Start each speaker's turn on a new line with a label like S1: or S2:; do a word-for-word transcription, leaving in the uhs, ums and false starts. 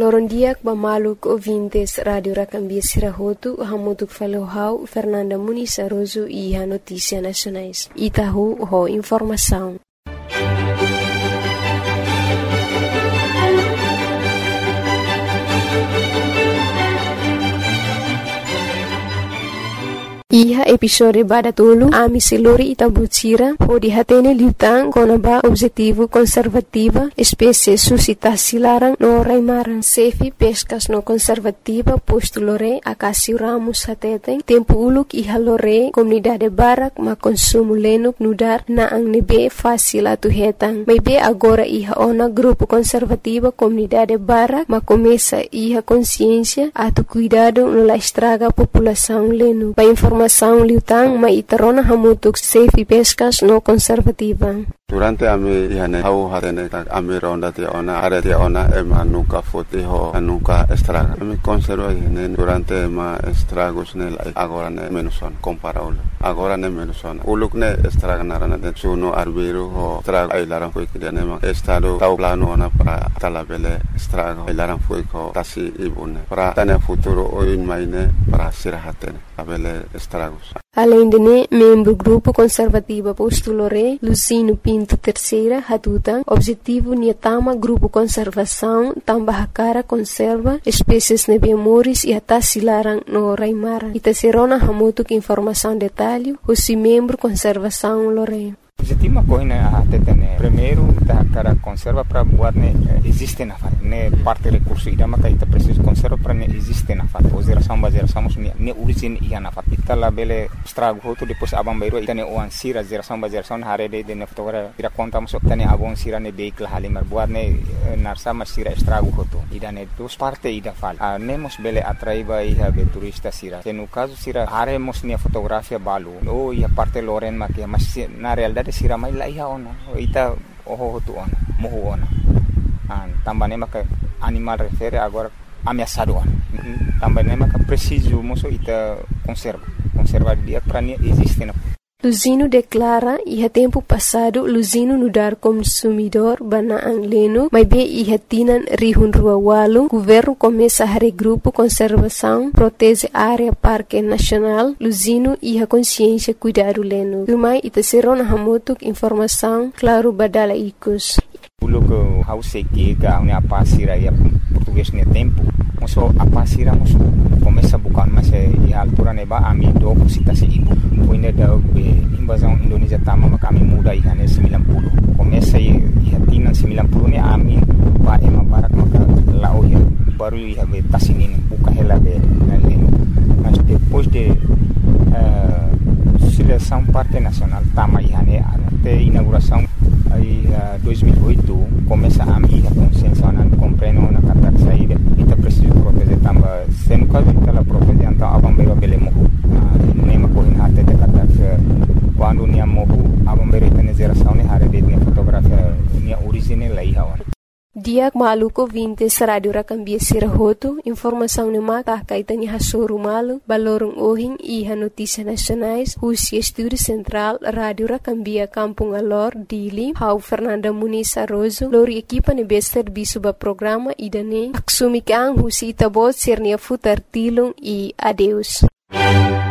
S1: Loron diak ba maluk ouvintes Radio Racambia Sirahotu, hamutuk falohau Fernanda Muniz Aroso e a Notícia Nacionais. Itahu ho informação. Iha episode badatulu ami siluri itabutira ho dihatene liutang konaba objetivo conservativa espécie suscitação larang no raimaran sefi pescas no conservativa posto lore akasi ramos hateten tempo uluk iha lore comunidade barak ma consumo lenuk nudar na ang nebe fácil atu hetang maybe agora iha ona grupo conservativa comunidade barak ma começa iha consciência atu cuidado no la estraga população lenu pa informação liutang ma itarona hamutuk sefi pescas no conservativa.
S2: Durante ami ihane hau hatene ami ronda ti ona are ti ona ema nunca fotiho nunca estraga. Ami conserva ihane durante ma estragos nel agora ne menuson comparable. Agora ne menuson. Uluk ne estraga narana de suno arbiro ho estraga ilaran foi que ne ma estado tau plano ona para talabele estraga ilaran foi ko tasi ibune. Para tane futuro oin maine para sirahatene abele estragos.
S1: Além de ne, membro grupo conservativa postulore Lucino Pinto terceira hatutan objetivo niatama grupo conservação tambah cara conserva espécies nebemoris e atas silarang no raimara. Ita serona hamutuk informação detalhe husi membro conservação lore.
S3: Objetivo ma coisa a tetene primeiro da cara conserva para buat ne existe na fat ne parte recurso ida ma kaita preciso conserva para ne existe na fat o geração ba geração ne ne origin ia na fat ita la bele estrago hoto depois abang bairo ita ne oan sira geração ba geração hare de de ne fotogra ira conta mo sokta ne abon sira ne vehicle halimar buat ne narsa ma sira estrago hoto ida ne dos parte ida fal a nemos bele atraiba ia be turista sira se no caso sira hare mos ne fotografia balu o ia parte loren ma que mas na realidade sira mai la iha ona ita oho tu ona mohu ona an tambane maka animal refere agora ameaçado ona tambane maka preciso moso ita conserva conserva dia para ne existe na
S1: Luzino declara iha tempo passado Luzino nudar consumidor bana ang leno mas be iha tinan rihun rua walu governo começa a regrupo conservação protege área parque nacional Luzino iha consciência cuidado leno rumai ita serona hamutuk informação claro badala ikus
S3: uluk hause que ga una pasira ya português ne tempo moso apasira moso começa bukan mas e altura neba ami do citasi ibu poine da invasão Indonesia tama kami muda ihane sembilan puluh começa e hatinan sembilan puluh ne ami ba ema barak maka lao ya baru ia be tasinin buka hela be nalin mas depois de uh, seleção parte nacional tama ihane até inauguração aí uh, dois mil e oito começa a minha consciência não compreendo na carta saída ita preciso proteger tamba sendo caso ita proteger então abambeiro belemo nema cohin até de carta quando nia mohu abambeiro ita geração ne hare de fotografia nia original lá iha
S1: Diak maluko vintes Radio Racambia Sirahotu, informação ne mata kaitani hasoro malu, balorong ohing iha notícia nacionais, husi estúdio central Radio Racambia Kampung Alor, Dili, hau Fernanda Muniz Aroso, lori equipa ne bester bisuba programa idane, aksumikang husi itabot sirnia futar tilung e adeus.